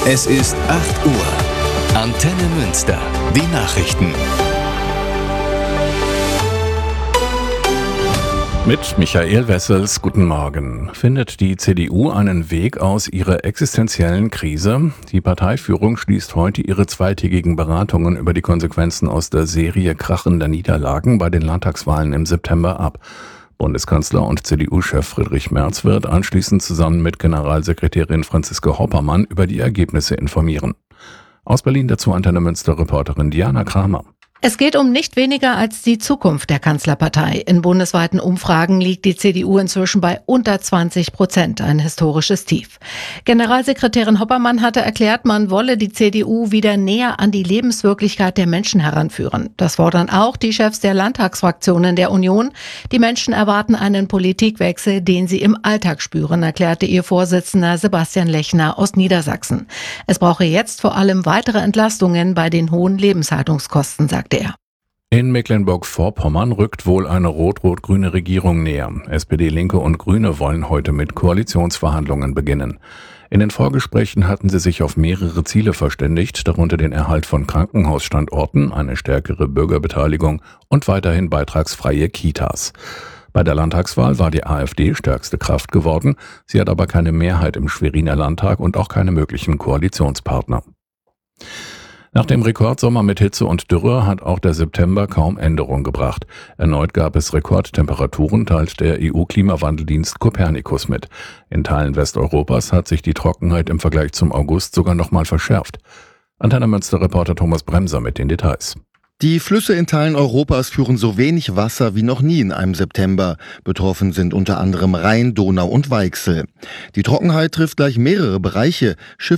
Es ist 8 Uhr. Antenne Münster. Die Nachrichten. Mit Michael Wessels, guten Morgen. Findet die CDU einen Weg aus ihrer existenziellen Krise? Die Parteiführung schließt heute ihre zweitägigen Beratungen über die Konsequenzen aus der Serie krachender Niederlagen bei den Landtagswahlen im September ab. Bundeskanzler und CDU-Chef Friedrich Merz wird anschließend zusammen mit Generalsekretärin Franziska Hoppermann über die Ergebnisse informieren. Aus Berlin dazu Antenne Münster-Reporterin Diana Kramer. Es geht um nicht weniger als die Zukunft der Kanzlerpartei. In bundesweiten Umfragen liegt die CDU inzwischen bei unter 20%, ein historisches Tief. Generalsekretärin Hoppermann hatte erklärt, man wolle die CDU wieder näher an die Lebenswirklichkeit der Menschen heranführen. Das fordern auch die Chefs der Landtagsfraktionen der Union. Die Menschen erwarten einen Politikwechsel, den sie im Alltag spüren, erklärte ihr Vorsitzender Sebastian Lechner aus Niedersachsen. Es brauche jetzt vor allem weitere Entlastungen bei den hohen Lebenshaltungskosten, sagte er. In Mecklenburg-Vorpommern rückt wohl eine rot-rot-grüne Regierung näher. SPD, Linke und Grüne wollen heute mit Koalitionsverhandlungen beginnen. In den Vorgesprächen hatten sie sich auf mehrere Ziele verständigt, darunter den Erhalt von Krankenhausstandorten, eine stärkere Bürgerbeteiligung und weiterhin beitragsfreie Kitas. Bei der Landtagswahl war die AfD stärkste Kraft geworden. Sie hat aber keine Mehrheit im Schweriner Landtag und auch keine möglichen Koalitionspartner. Nach dem Rekordsommer mit Hitze und Dürre hat auch der September kaum Änderung gebracht. Erneut gab es Rekordtemperaturen, teilt der EU-Klimawandeldienst Copernicus mit. In Teilen Westeuropas hat sich die Trockenheit im Vergleich zum August sogar nochmal verschärft. Antenne Münster-Reporter Thomas Bremser mit den Details. Die Flüsse in Teilen Europas führen so wenig Wasser wie noch nie in einem September. Betroffen sind unter anderem Rhein, Donau und Weichsel. Die Trockenheit trifft gleich mehrere Bereiche.